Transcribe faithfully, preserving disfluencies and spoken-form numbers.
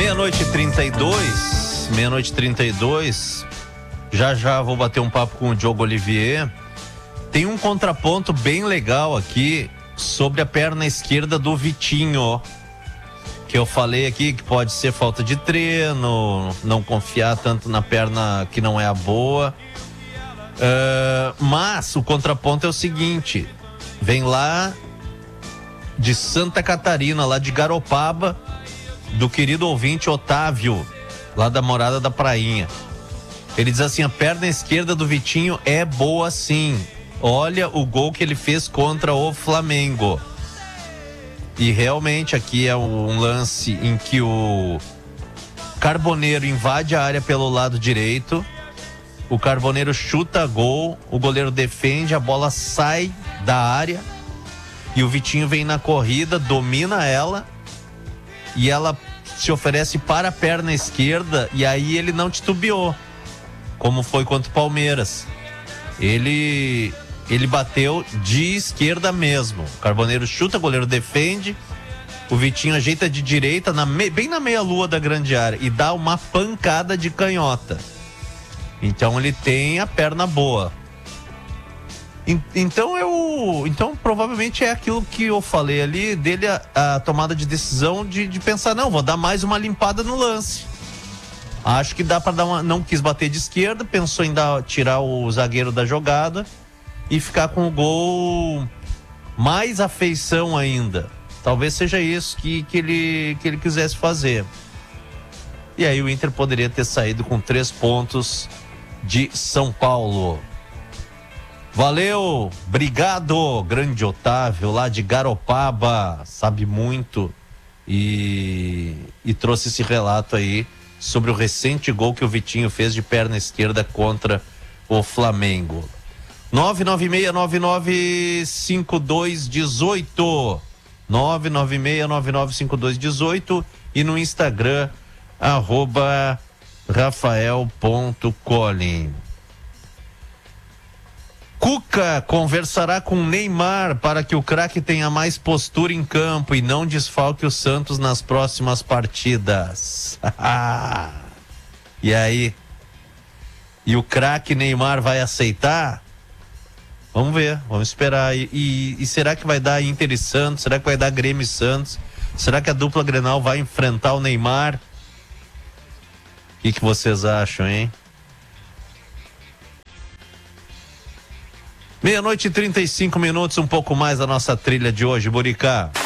Meia-noite e trinta e dois, meia-noite e trinta e dois, já já vou bater um papo com o Diogo Olivier. Tem um contraponto bem legal aqui sobre a perna esquerda do Vitinho, que eu falei aqui que pode ser falta de treino, não confiar tanto na perna que não é a boa. Uh, mas o contraponto é o seguinte, vem lá de Santa Catarina, lá de Garopaba, do querido ouvinte Otávio, lá da Morada da Prainha. Ele diz assim: a perna esquerda do Vitinho é boa sim. Olha o gol que ele fez contra o Flamengo. E realmente aqui é um lance em que o Carboneiro invade a área pelo lado direito. O Carboneiro chuta gol, o goleiro defende, a bola sai da área e o Vitinho vem na corrida, domina ela e ela se oferece para a perna esquerda e aí ele não titubeou, como foi contra o Palmeiras. Ele, ele bateu de esquerda mesmo. O Carboneiro chuta, o goleiro defende, o Vitinho ajeita de direita, na me, bem na meia-lua da grande área e dá uma pancada de canhota. Então ele tem a perna boa. Então eu, então provavelmente é aquilo que eu falei ali dele, a, a tomada de decisão de, de pensar, não, vou dar mais uma limpada no lance. Acho que dá para dar uma, não quis bater de esquerda, pensou em dar, tirar o zagueiro da jogada e ficar com o gol mais afeição ainda. Talvez seja isso que, que, ele, que ele quisesse fazer. E aí o Inter poderia ter saído com três pontos de São Paulo. Valeu, obrigado, grande Otávio, lá de Garopaba, sabe muito e, e trouxe esse relato aí sobre o recente gol que o Vitinho fez de perna esquerda contra o Flamengo. nove nove seis nove nove cinco dois um oito, nove nove seis nove nove cinco dois um oito e no Instagram, arroba rafael.colin. Cuca conversará com Neymar para que o craque tenha mais postura em campo e não desfalque o Santos nas próximas partidas. E aí? E o craque Neymar vai aceitar? Vamos ver, vamos esperar. E, e, e será que vai dar Inter e Santos? Será que vai dar Grêmio e Santos? Será que a dupla Grenal vai enfrentar o Neymar? O que, que vocês acham, hein? Meia-noite e trinta e cinco minutos, um pouco mais da nossa trilha de hoje, Buricá.